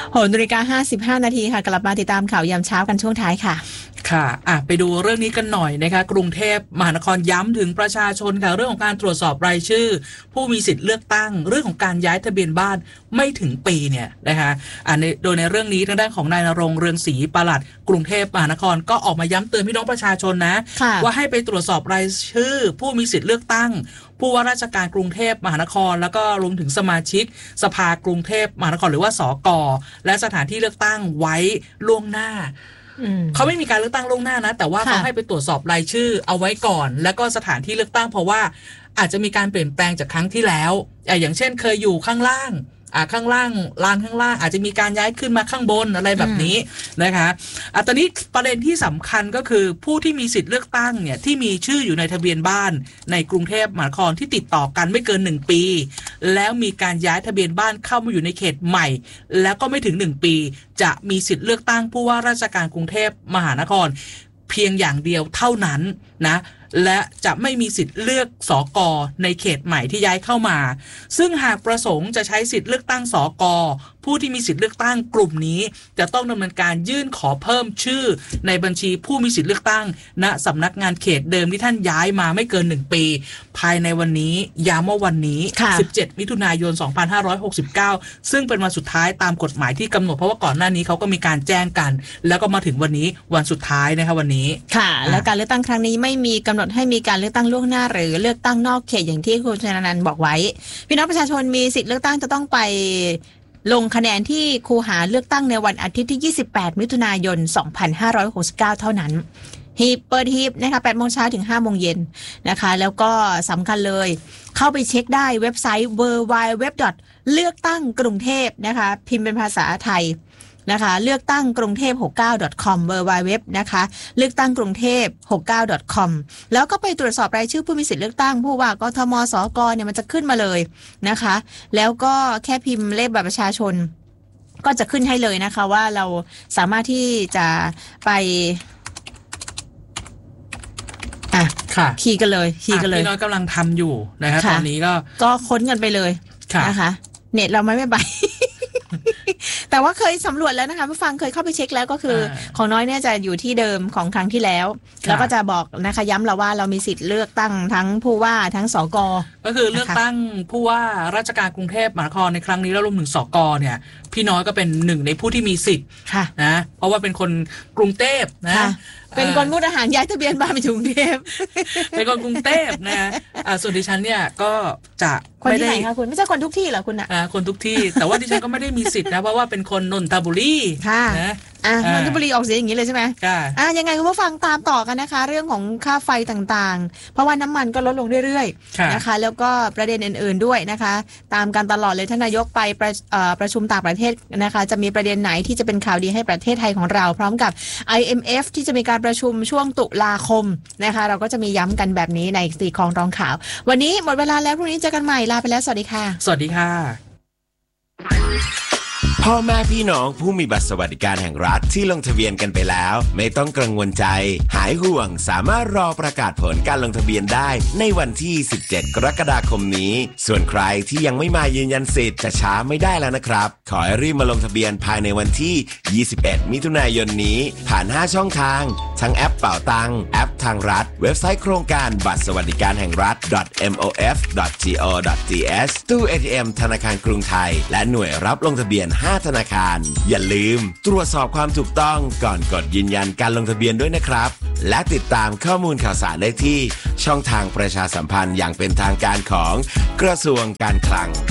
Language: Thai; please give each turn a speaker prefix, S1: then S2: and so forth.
S1: 6:55 นาทีค่ะกลับมาติดตามข่าวยามเช้ากันช่วงท้ายค่ะ
S2: ค่ะไปดูเรื่องนี้กันหน่อยนะคะกรุงเทพมหานครย้ำถึงประชาชนค่ะเรื่องของการตรวจสอบรายชื่อผู้มีสิทธิ์เลือกตั้งเรื่องของการย้ายทะเบียนบ้านไม่ถึงปีเนี่ยนะคะโดยในเรื่องนี้ทางด้านของนายณรงค์เรืองศรีปลัดกรุงเทพมหานครก็ออกมาย้ำเตือนพี่น้องประชาชนนะว่าให้ไปตรวจสอบรายชื่อผู้มีสิทธิ์เลือกตั้งผู้ว่าราชการกรุงเทพมหานครแล้วก็รวมถึงสมาชิกสภากรุงเทพมหานครหรือว่าสก.และสถานที่เลือกตั้งไว้ล่วงหน้าเขาไม่มีการเลือกตั้งล่วงหน้านะแต่ว่าเขาให้ไปตรวจสอบรายชื่อเอาไว้ก่อนแล้วก็สถานที่เลือกตั้งเพราะว่าอาจจะมีการเปลี่ยนแปลงจากครั้งที่แล้วอย่างเช่นเคยอยู่ข้างล่างข้างล่างลานข้างล่างอาจจะมีการย้ายขึ้นมาข้างบนอะไรแบบนี้นะคะตอนนี้ประเด็นที่สำคัญก็คือผู้ที่มีสิทธิ์เลือกตั้งเนี่ยที่มีชื่ออยู่ในทะเบียนบ้านในกรุงเทพมหานครที่ติดต่อกันไม่เกิน1ปีแล้วมีการย้ายทะเบียนบ้านเข้ามาอยู่ในเขตใหม่แล้วก็ไม่ถึง1ปีจะมีสิทธิ์เลือกตั้งผู้ว่าราชการกรุงเทพมหานครเพียงอย่างเดียวเท่านั้นนะและจะไม่มีสิทธิ์เลือกสก.ในเขตใหม่ที่ย้ายเข้ามาซึ่งหากประสงค์จะใช้สิทธิ์เลือกตั้งสก.ผู้ที่มีสิทธิ์เลือกตั้งกลุ่มนี้จะต้องดำเนินการยื่นขอเพิ่มชื่อในบัญชีผู้มีสิทธิ์เลือกตั้งณสำนักงานเขตเดิมที่ท่านย้ายมาไม่เกิน1ปีภายในวันนี้ย้ำว่าวันนี้17มิถุนายน2569ซึ่งเป็นวันสุดท้ายตามกฎหมายที่กำหนดเพราะว่าก่อนหน้านี้เขาก็มีการแจ้งกันแล้วก็มาถึงวันนี้วันสุดท้ายนะคะวันนี้
S1: ค่ะและการเลือกตั้งครั้งนี้ไม่มีกำหนดให้มีการเลือกตั้งล่วงหน้าหรือเลือกตั้งนอกเขตอย่างที่คุณชนนันท์บอกไว้พี่น้องประชาชนมีสิทธิ์เลือกตั้งจะต้องไปลงคะแนนที่คูหาเลือกตั้งในวันอาทิตย์ที่28มิถุนายน2569เท่านั้นหีบเปิดหีบนะคะ8 โมงเช้าถึง5 โมงเย็นนะคะแล้วก็สำคัญเลยเข้าไปเช็คได้เว็บไซต์ www. เลือกตั้งกรุงเทพนะคะพิมพ์เป็นภาษาไทยนะคะเลือกตั้งกรุงเทพ 69.com เบอร์ไวเว็บนะคะเลือกตั้งกรุงเทพ 69.com แล้วก็ไปตรวจสอบรายชื่อผู้มีสิทธิ์เลือกตั้งผู้ว่ากทมสก.เนี่ยมันจะขึ้นมาเลยนะคะแล้วก็แค่พิมพ์เลขบัตรประชาชนก็จะขึ้นให้เลยนะคะว่าเราสามารถที่จะไปคีย์กันเลยพี่
S2: น้อยกำลังทำอยู่นะคะตอนนี้
S1: ก็ค้นกันไปเลยนะคะเน็ตเราไม่ไป แต่ว่าเคยสำรวจแล้วนะคะผู้ฟังเคยเข้าไปเช็คแล้วก็คือของน้อยเนี่ยจะอยู่ที่เดิมของครั้งที่แล้วแล้วก็จะบอกนะคะย้ำเราว่าเรามีสิทธิ์เลือกตั้งทั้งผู้ว่าทั้งสก.
S2: ก็คือเลือกตั้งผู้ว่าราชการกรุงเทพมหานครในครั้งนี้แล้วรวมถึงสก.เนี่ยพี่น้อยก็เป็นหนึ่งในผู้ที่มีสิทธิ์นะเพราะว่าเป็นคนกรุงเทพนะ
S1: เป็นคนมุกดาหารย้ายทะเบียนบ้านไปกรุงเทพ
S2: เป็นคนกรุงเทพนะส่วนดิฉันเนี่ยก็จะ
S1: คนที่ไหนคะคุณไม่ใช่คนทุกที่เหรอคุณอ่ะ
S2: คนทุกที่แต่ว่าดิฉันก็ไม่ได้มีสิทธิ์นะเพราะว่าเป็นคนนนทบุรี
S1: นะนนทบุรีออกเสียงอย่างนี้เลยใช่ไหมยังไงคุณผู้ฟังตามต่อกันนะคะเรื่องของค่าไฟต่างๆเพราะว่าน้ำมันก็ลดลงเรื่อยๆนะคะแล้วก็ประเด็นอื่นๆด้วยนะคะตามกันตลอดเลยท่านนายกไปประชุมต่างประเทศนะคะจะมีประเด็นไหนที่จะเป็นข่าวดีให้ประเทศไทยของเราพร้อมกับ IMF ที่จะมีการประชุมช่วงตุลาคมนะคะเราก็จะมีย้ำกันแบบนี้ใน4ครองข่าววันนี้หมดเวลาแล้วพรุ่งนี้เจอกันใหม่ลาไปแล้วสวัสดีค่ะ
S2: สวัสดีค่ะ
S3: พ่อแม่พี่น้องผู้มีบัตรสวัสดิการแห่งรัฐที่ลงทะเบียนกันไปแล้วไม่ต้องกังวลใจหายห่วงสามารถรอประกาศผลการลงทะเบียนได้ในวันที่17กรกฎาคมนี้ส่วนใครที่ยังไม่มายืนยันสิทธิ์จะช้าไม่ได้แล้วนะครับขอให้รีบมาลงทะเบียนภายในวันที่21มิถุนายนนี้ผ่าน5ช่องทางทั้งแอปเป๋าตังแอปทางรัฐเว็บไซต์โครงการบัตรสวัสดิการแห่งรัฐ mof.go.th ตู้ ATM ธนาคารกรุงไทยและหน่วยรับลงทะเบียน5ธนาคารอย่าลืมตรวจสอบความถูกต้องก่อนกดยืนยันการลงทะเบียนด้วยนะครับและติดตามข้อมูลข่าวสารได้ที่ช่องทางประชาสัมพันธ์อย่างเป็นทางการของกระทรวงการคลัง